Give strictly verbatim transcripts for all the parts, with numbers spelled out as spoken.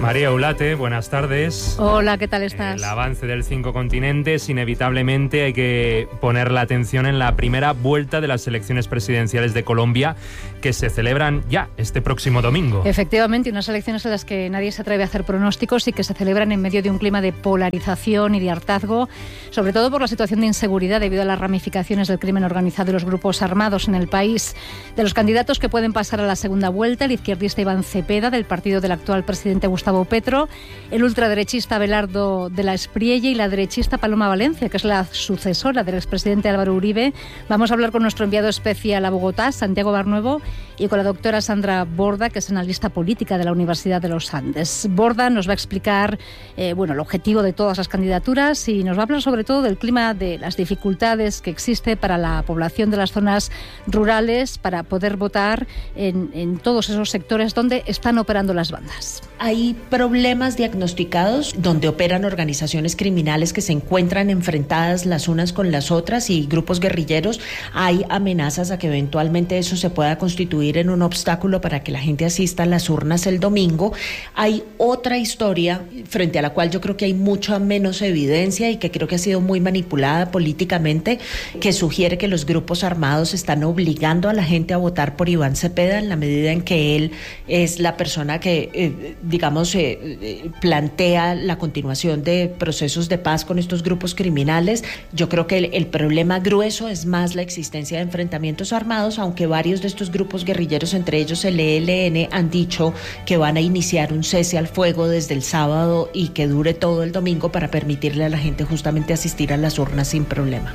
María Eulate, buenas tardes. Hola, ¿qué tal estás? El avance del cinco continentes, inevitablemente hay que poner la atención en la primera vuelta de las elecciones presidenciales de Colombia, que se celebran ya este próximo domingo. Efectivamente, unas elecciones en las que nadie se atreve a hacer pronósticos y que se celebran en medio de un clima de polarización y de hartazgo, sobre todo por la situación de inseguridad debido a las ramificaciones del crimen organizado y los grupos armados en el país. De los candidatos que pueden pasar a la segunda vuelta, el izquierdista Iván Cepeda, del partido del actual presidente Gustavo Petro, el ultraderechista Abelardo de la Espriella y la derechista Paloma Valencia, que es la sucesora del expresidente Álvaro Uribe. Vamos a hablar con nuestro enviado especial a Bogotá, Santiago Barnuevo, y con la doctora Sandra Borda, que es analista política de la Universidad de los Andes. Borda nos va a explicar eh, bueno, el objetivo de todas las candidaturas y nos va a hablar sobre todo del clima, de las dificultades que existe para la población de las zonas rurales para poder votar en, en todos esos sectores donde están operando las bandas. Hay problemas diagnosticados donde operan organizaciones criminales que se encuentran enfrentadas las unas con las otras y grupos guerrilleros. Hay amenazas a que eventualmente eso se pueda constituir en un obstáculo para que la gente asista a las urnas el domingo. Hay otra historia frente a la cual yo creo que hay mucha menos evidencia y que creo que ha sido muy manipulada políticamente, que sugiere que los grupos armados están obligando a la gente a votar por Iván Cepeda en la medida en que él es la persona que, eh, digamos, eh, eh, plantea la continuación de procesos de paz con estos grupos criminales. Yo creo que el, el problema grueso es más la existencia de enfrentamientos armados, aunque varios de estos grupos guerrilleros, entre ellos el E L N, han dicho que van a iniciar un cese al fuego desde el sábado y que dure todo el domingo para permitirle a la gente justamente asistir a las urnas sin problema.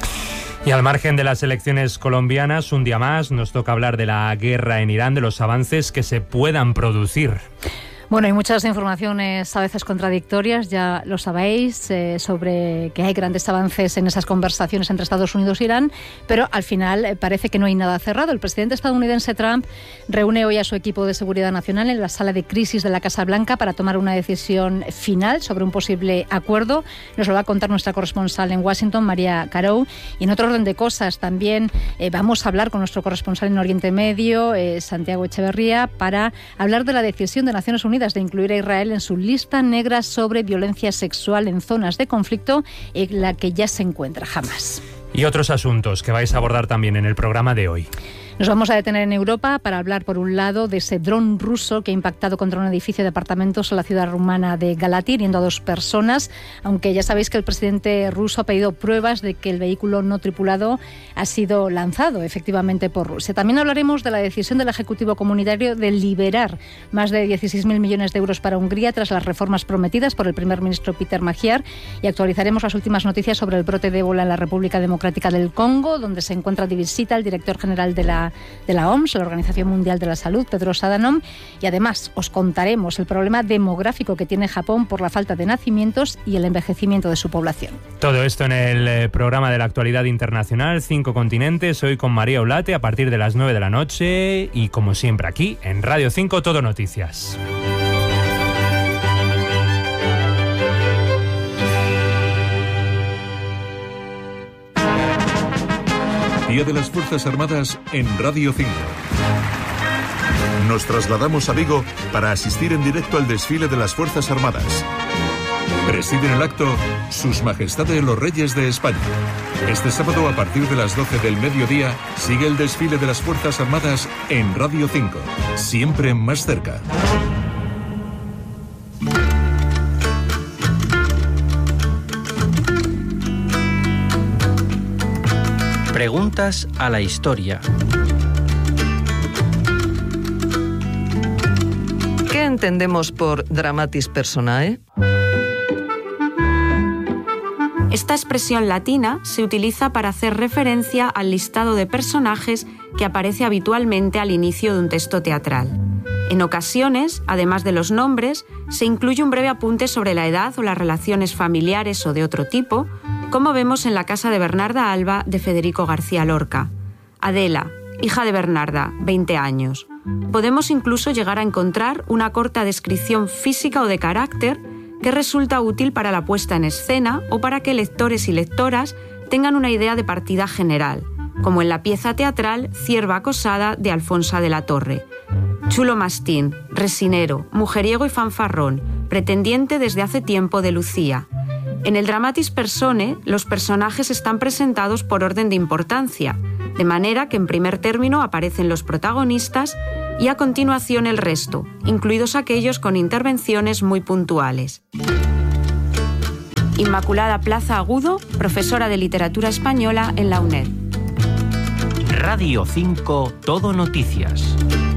Y al margen de las elecciones colombianas, un día más nos toca hablar de la guerra en Irán, de los avances que se puedan producir. Bueno, hay muchas informaciones a veces contradictorias, ya lo sabéis, eh, sobre que hay grandes avances en esas conversaciones entre Estados Unidos e Irán, pero al final eh, parece que no hay nada cerrado. El presidente estadounidense Trump reúne hoy a su equipo de seguridad nacional en la sala de crisis de la Casa Blanca para tomar una decisión final sobre un posible acuerdo. Nos lo va a contar nuestra corresponsal en Washington, María Carou. Y en otro orden de cosas también eh, vamos a hablar con nuestro corresponsal en Oriente Medio, eh, Santiago Echeverría, para hablar de la decisión de Naciones Unidas de incluir a Israel en su lista negra sobre violencia sexual en zonas de conflicto, en la que ya se encuentra Hamas. Y otros asuntos que vais a abordar también en el programa de hoy. Nos vamos a detener en Europa para hablar, por un lado, de ese dron ruso que ha impactado contra un edificio de apartamentos en la ciudad rumana de Galați, hiriendo a dos personas, aunque ya sabéis que el presidente ruso ha pedido pruebas de que el vehículo no tripulado ha sido lanzado efectivamente por Rusia. También hablaremos de la decisión del Ejecutivo Comunitario de liberar más de dieciséis mil millones de euros para Hungría tras las reformas prometidas por el primer ministro Peter Magyar, y actualizaremos las últimas noticias sobre el brote de ébola en la República Democrática del Congo, donde se encuentra de visita el director general de la de la O M S, la Organización Mundial de la Salud, Tedros Adhanom, y además os contaremos el problema demográfico que tiene Japón por la falta de nacimientos y el envejecimiento de su población. Todo esto en el programa de la actualidad internacional, Cinco Continentes, hoy con María Eulate a partir de las nueve de la noche y como siempre aquí en Radio cinco Todo Noticias. Día de las Fuerzas Armadas en Radio cinco. Nos trasladamos a Vigo para asistir en directo al desfile de las Fuerzas Armadas. Presiden el acto Sus Majestades los Reyes de España. Este sábado a partir de las doce del mediodía sigue el desfile de las Fuerzas Armadas en Radio cinco, siempre más cerca. Preguntas a la historia. ¿Qué entendemos por dramatis personae? Esta expresión latina se utiliza para hacer referencia al listado de personajes que aparece habitualmente al inicio de un texto teatral. En ocasiones, además de los nombres, se incluye un breve apunte sobre la edad o las relaciones familiares o de otro tipo, como vemos en La casa de Bernarda Alba de Federico García Lorca. Adela, hija de Bernarda, veinte años. Podemos incluso llegar a encontrar una corta descripción física o de carácter que resulta útil para la puesta en escena o para que lectores y lectoras tengan una idea de partida general, como en la pieza teatral Cierva acosada de Alfonsa de la Torre. Chulo mastín, resinero, mujeriego y fanfarrón, pretendiente desde hace tiempo de Lucía. En el Dramatis Personae, los personajes están presentados por orden de importancia, de manera que en primer término aparecen los protagonistas y a continuación el resto, incluidos aquellos con intervenciones muy puntuales. Inmaculada Plaza Agudo, profesora de literatura española en la UNED. Radio cinco Todo Noticias.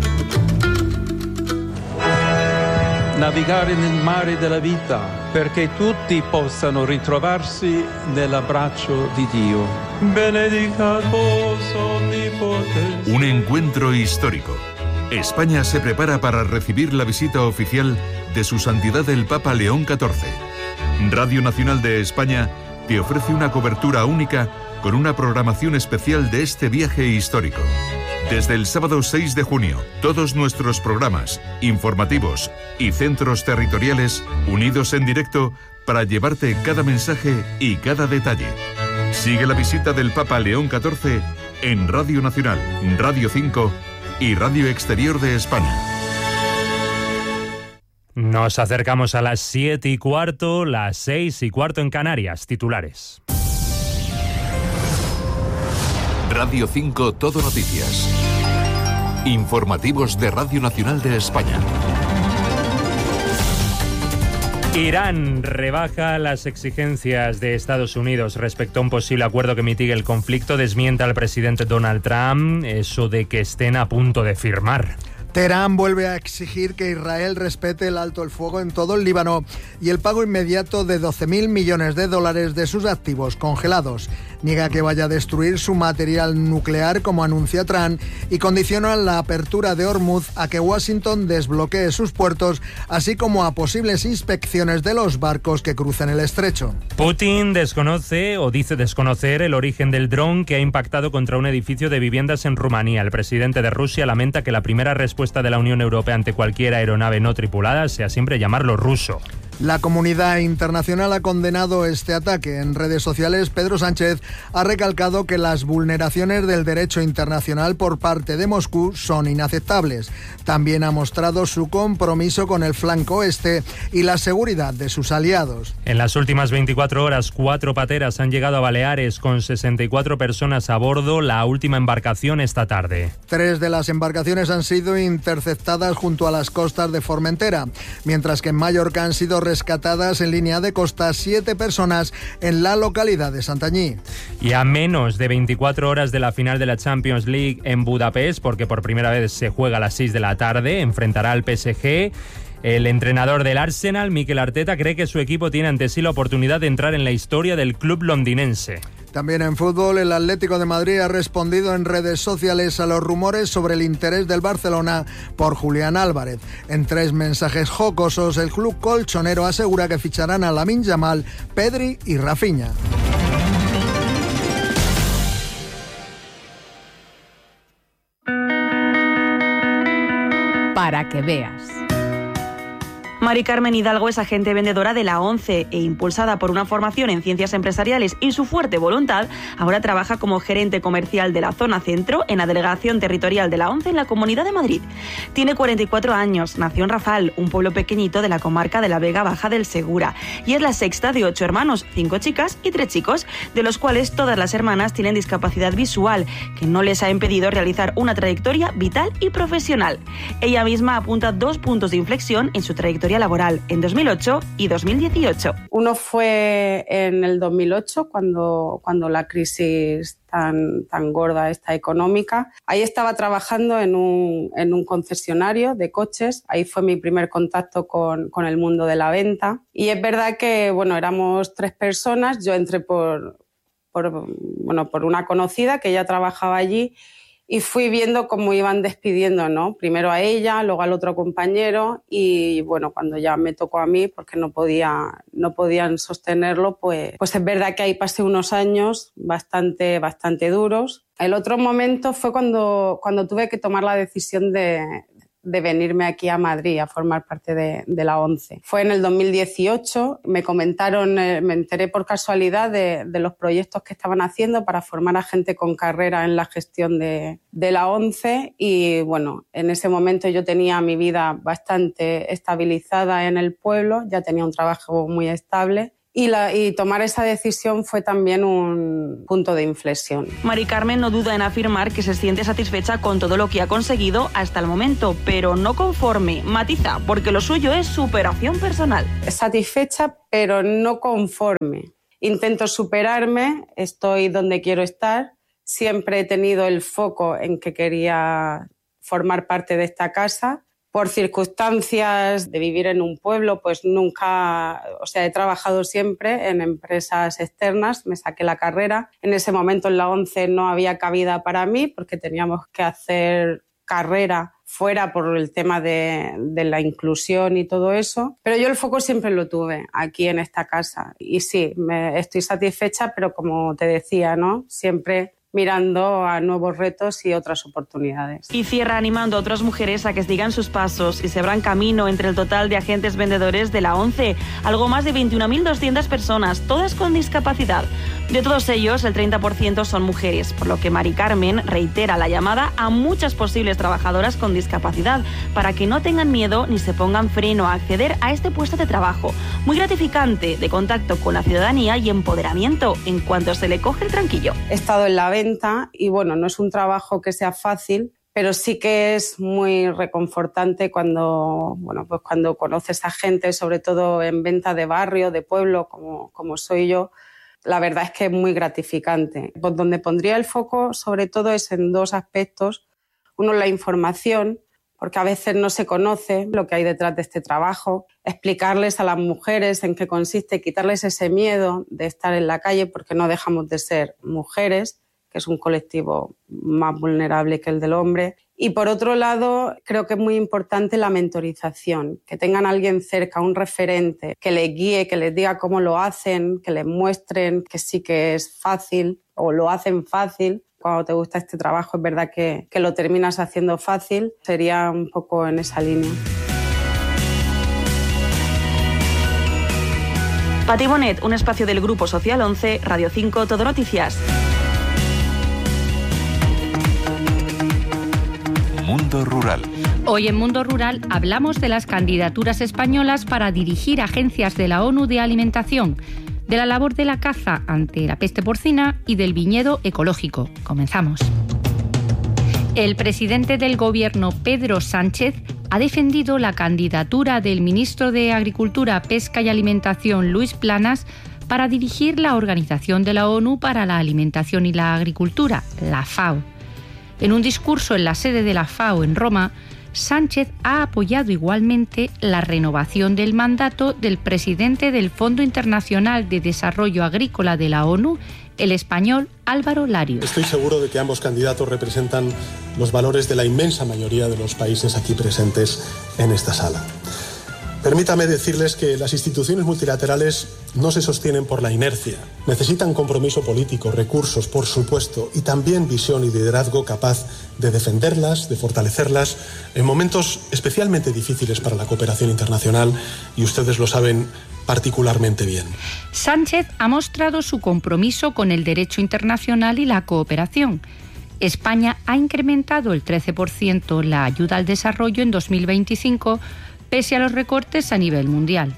Navigare nel mare della vita perché tutti possano ritrovarsi nell'abbraccio di Dio. Benedicat vos omnipotens. Un encuentro histórico. España se prepara para recibir la visita oficial de Su Santidad el Papa León catorce. Radio Nacional de España te ofrece una cobertura única con una programación especial de este viaje histórico. Desde el sábado seis de junio, todos nuestros programas, informativos y centros territoriales unidos en directo para llevarte cada mensaje y cada detalle. Sigue la visita del Papa León catorce en Radio Nacional, Radio cinco y Radio Exterior de España. Nos acercamos a las siete y cuarto, las seis y cuarto en Canarias. Titulares. Radio cinco Todo Noticias. Informativos de Radio Nacional de España. Irán rebaja las exigencias de Estados Unidos respecto a un posible acuerdo que mitigue el conflicto. Desmienta al presidente Donald Trump eso de que estén a punto de firmar. Teherán vuelve a exigir que Israel respete el alto el fuego en todo el Líbano y el pago inmediato de doce mil millones de dólares de sus activos congelados. Niega que vaya a destruir su material nuclear, como anuncia Trump, y condiciona la apertura de Hormuz a que Washington desbloquee sus puertos, así como a posibles inspecciones de los barcos que crucen el estrecho. Putin desconoce o dice desconocer el origen del dron que ha impactado contra un edificio de viviendas en Rumanía. El presidente de Rusia lamenta que la primera respuesta de la Unión Europea ante cualquier aeronave no tripulada sea siempre llamarlo ruso. La comunidad internacional ha condenado este ataque. En redes sociales, Pedro Sánchez ha recalcado que las vulneraciones del derecho internacional por parte de Moscú son inaceptables. También ha mostrado su compromiso con el flanco oeste y la seguridad de sus aliados. En las últimas veinticuatro horas, cuatro pateras han llegado a Baleares con sesenta y cuatro personas a bordo, la última embarcación esta tarde. Tres de las embarcaciones han sido interceptadas junto a las costas de Formentera, mientras que en Mallorca han sido rescatadas en línea de costa siete personas en la localidad de Santanyí. Y a menos de veinticuatro horas de la final de la Champions League en Budapest, porque por primera vez se juega a las seis de la tarde, enfrentará al P S G. El entrenador del Arsenal, Mikel Arteta, cree que su equipo tiene ante sí la oportunidad de entrar en la historia del club londinense. También en fútbol, el Atlético de Madrid ha respondido en redes sociales a los rumores sobre el interés del Barcelona por Julián Álvarez. En tres mensajes jocosos, el club colchonero asegura que ficharán a Lamine Yamal, Pedri y Rafinha. Para que veas. Mari Carmen Hidalgo es agente vendedora de la ONCE e, impulsada por una formación en ciencias empresariales y su fuerte voluntad, ahora trabaja como gerente comercial de la zona centro en la delegación territorial de la ONCE en la Comunidad de Madrid. Tiene cuarenta y cuatro años, nació en Rafal, un pueblo pequeñito de la comarca de la Vega Baja del Segura, y es la sexta de ocho hermanos, cinco chicas y tres chicos, de los cuales todas las hermanas tienen discapacidad visual, que no les ha impedido realizar una trayectoria vital y profesional. Ella misma apunta dos puntos de inflexión en su trayectoria laboral en dos mil ocho y dos mil dieciocho. Uno fue en el dos mil ocho, cuando, cuando la crisis tan, tan gorda esta económica. Ahí estaba trabajando en un, en un concesionario de coches. Ahí fue mi primer contacto con, con el mundo de la venta. Y es verdad que, bueno, éramos tres personas. Yo entré por, por, bueno, por una conocida que ya trabajaba allí. Y fui viendo cómo iban despidiendo, ¿no? Primero a ella, luego al otro compañero y, bueno, cuando ya me tocó a mí, porque no podía, no podían sostenerlo, pues, pues es verdad que ahí pasé unos años bastante, bastante duros. El otro momento fue cuando, cuando tuve que tomar la decisión de, de venirme aquí a Madrid a formar parte de, de la ONCE. Fue en el dos mil dieciocho, me comentaron, eh, me enteré por casualidad de, de los proyectos que estaban haciendo para formar a gente con carrera en la gestión de, de la ONCE y bueno, en ese momento yo tenía mi vida bastante estabilizada en el pueblo, ya tenía un trabajo muy estable. Y, la, y tomar esa decisión fue también un punto de inflexión. Mari Carmen no duda en afirmar que se siente satisfecha con todo lo que ha conseguido hasta el momento, pero no conforme. Matiza, porque lo suyo es superación personal. Satisfecha, pero no conforme. Intento superarme, estoy donde quiero estar. Siempre he tenido el foco en que quería formar parte de esta casa. Por circunstancias de vivir en un pueblo, pues nunca, o sea, he trabajado siempre en empresas externas, me saqué la carrera. En ese momento en la ONCE no había cabida para mí porque teníamos que hacer carrera fuera por el tema de, de la inclusión y todo eso. Pero yo el foco siempre lo tuve aquí en esta casa. Y sí, me, estoy satisfecha, pero como te decía, ¿no? Siempre mirando a nuevos retos y otras oportunidades. Y cierra animando a otras mujeres a que sigan sus pasos y se abran camino entre el total de agentes vendedores de la ONCE, algo más de veintiuna mil doscientas personas, todas con discapacidad. De todos ellos, el treinta por ciento son mujeres, por lo que Mari Carmen reitera la llamada a muchas posibles trabajadoras con discapacidad para que no tengan miedo ni se pongan freno a acceder a este puesto de trabajo, muy gratificante, de contacto con la ciudadanía y empoderamiento en cuanto se le coge el tranquillo. He estado en la venta y bueno, no es un trabajo que sea fácil, pero sí que es muy reconfortante cuando, bueno, pues cuando conoces a gente, sobre todo en venta de barrio, de pueblo, como, como soy yo. La verdad es que es muy gratificante. Pues donde pondría el foco, sobre todo, es en dos aspectos. Uno, la información, porque a veces no se conoce lo que hay detrás de este trabajo. Explicarles a las mujeres en qué consiste, quitarles ese miedo de estar en la calle, porque no dejamos de ser mujeres, que es un colectivo más vulnerable que el del hombre. Y por otro lado, creo que es muy importante la mentorización, que tengan a alguien cerca, un referente, que les guíe, que les diga cómo lo hacen, que les muestren que sí que es fácil o lo hacen fácil. Cuando te gusta este trabajo es verdad que, que lo terminas haciendo fácil. Sería un poco en esa línea. Pati Bonet, un espacio del Grupo Social once, Radio cinco, Todo Noticias. Mundo Rural. Hoy en Mundo Rural hablamos de las candidaturas españolas para dirigir agencias de la ONU de alimentación, de la labor de la caza ante la peste porcina y del viñedo ecológico. Comenzamos. El presidente del Gobierno, Pedro Sánchez, ha defendido la candidatura del ministro de Agricultura, Pesca y Alimentación, Luis Planas, para dirigir la Organización de la ONU para la Alimentación y la Agricultura, la FAO. En un discurso en la sede de la FAO en Roma, Sánchez ha apoyado igualmente la renovación del mandato del presidente del Fondo Internacional de Desarrollo Agrícola de la ONU, el español Álvaro Larios. Estoy seguro de que ambos candidatos representan los valores de la inmensa mayoría de los países aquí presentes en esta sala. Permítame decirles que las instituciones multilaterales no se sostienen por la inercia. Necesitan compromiso político, recursos, por supuesto, y también visión y liderazgo capaz de defenderlas, de fortalecerlas en momentos especialmente difíciles para la cooperación internacional, y ustedes lo saben particularmente bien. Sánchez ha mostrado su compromiso con el derecho internacional y la cooperación. España ha incrementado el trece por ciento la ayuda al desarrollo en dos mil veinticinco, pese a los recortes a nivel mundial.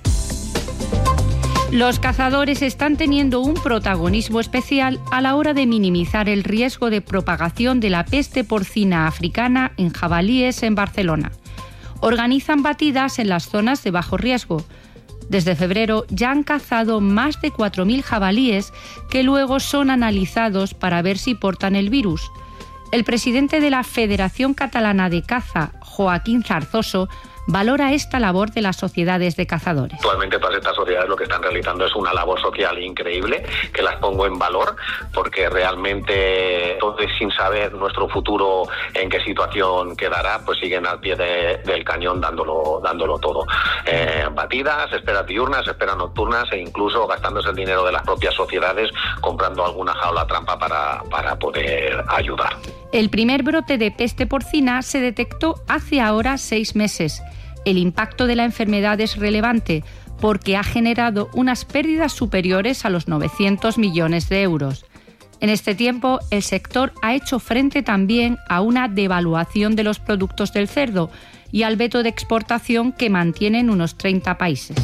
Los cazadores están teniendo un protagonismo especial a la hora de minimizar el riesgo de propagación de la peste porcina africana en jabalíes en Barcelona. Organizan batidas en las zonas de bajo riesgo. Desde febrero ya han cazado más de cuatro mil jabalíes que luego son analizados para ver si portan el virus. El presidente de la Federación Catalana de Caza, Joaquín Zarzoso, valora esta labor de las sociedades de cazadores. Actualmente todas estas sociedades lo que están realizando es una labor social increíble, que las pongo en valor, porque realmente entonces, sin saber nuestro futuro en qué situación quedará, pues siguen al pie de, del cañón dándolo, dándolo todo. Eh, batidas, esperas diurnas, esperas nocturnas e incluso gastándose el dinero de las propias sociedades comprando alguna jaula trampa para, para poder ayudar. El primer brote de peste porcina se detectó hace ahora seis meses. El impacto de la enfermedad es relevante porque ha generado unas pérdidas superiores a los novecientos millones de euros. En este tiempo, el sector ha hecho frente también a una devaluación de los productos del cerdo y al veto de exportación que mantienen unos treinta países.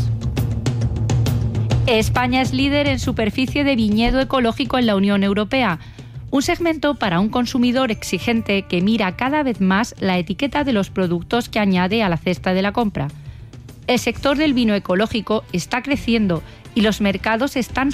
España es líder en superficie de viñedo ecológico en la Unión Europea, un segmento para un consumidor exigente que mira cada vez más la etiqueta de los productos que añade a la cesta de la compra. El sector del vino ecológico está creciendo y los mercados están